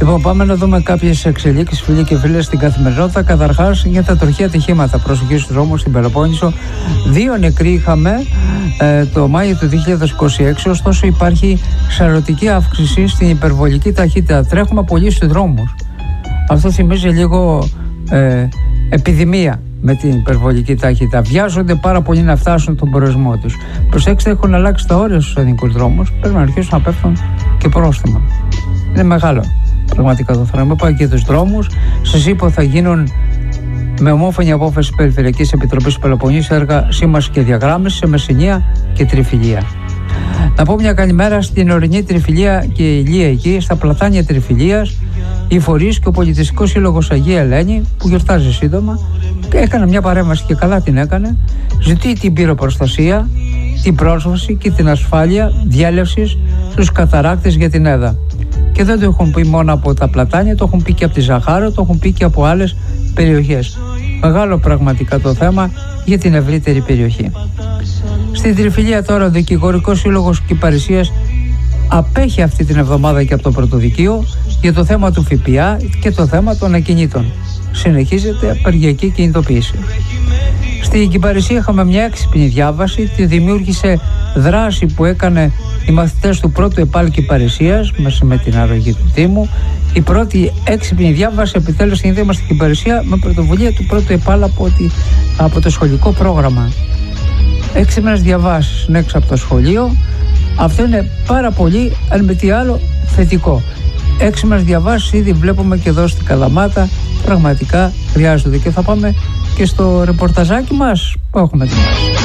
Λοιπόν, πάμε να δούμε κάποιες εξελίξεις, φίλοι και φίλες, στην καθημερινότητα. Καταρχάς, για τα τροχαία ατυχήματα. Προσοχή στους δρόμους στην Πελοπόννησο. 2 νεκροί είχαμε το Μάιο του 2026, ωστόσο υπάρχει σαρωτική αύξηση στην υπερβολική ταχύτητα. Τρέχουμε πολύ στους δρόμους. Αυτό θυμίζει λίγο επιδημία με την υπερβολική ταχύτητα. Βιάζονται πάρα πολύ να φτάσουν τον προορισμό τους. Προσέξτε, έχουν αλλάξει τα όρια στους εθνικούς δρόμους. Πρέπει να αρχίσουν να πέφτουν και πρόστιμα. Είναι μεγάλο πραγματικά το θέμα. Πάει και τους δρόμους. Σας είπα, θα γίνουν με ομόφωνη απόφαση της Περιφερειακής Επιτροπής του Πελοποννήσου έργα σήμανσης και διαγράμμισης σε Μεσσηνία και Τριφυλία. Να πω μια καλημέρα στην ορεινή Τριφυλία και Ηλία εκεί, στα πλατάνια Τριφυλίας, οι φορείς και ο Πολιτιστικός Σύλλογος Αγία Ελένη, που γιορτάζει σύντομα, και έκανε μια παρέμβαση και καλά την έκανε. Ζητεί την πυροπροστασία, την πρόσβαση και την ασφάλεια διέλευσης στους καταράκτες για την ΕΔΑ. Και δεν το έχουν πει μόνο από τα πλατάνια, το έχουν πει και από τη Ζαχάρο, το έχουν πει και από άλλες περιοχές. Μεγάλο πραγματικά το θέμα για την ευρύτερη περιοχή. Στην Τριφυλία τώρα ο Δικηγορικός Σύλλογος Κυπαρισίας απέχει αυτή την εβδομάδα και από το Πρωτοδικείο για το θέμα του ΦΠΑ και το θέμα των ακινήτων. Συνεχίζεται απεργιακή κινητοποίηση. Στην Κυπαρισία είχαμε μια έξυπνη διάβαση, τη δημιούργησε δράση που έκανε οι μαθητές του πρώτου ΕΠΑΛ Κυπαρισίας μέσα με την αρρωγή του Δήμου. Η πρώτη έξυπνη διάβαση επιτέλους γίνεται στην Κυπαρισία με πρωτοβουλία του πρώτου ΕΠΑΛ από το σχολικό πρόγραμμα. Έξυπνες διαβάσεις έξω από το σχολείο. Αυτό είναι πάρα πολύ, αν με τι άλλο, θετικό. Έξυπνες διαβάσεις ήδη βλέπουμε και εδώ στην Καλαμάτα, πραγματικά χρειάζονται. Και θα πάμε και στο ρεπορταζάκι μας που έχουμε ετοιμάσει.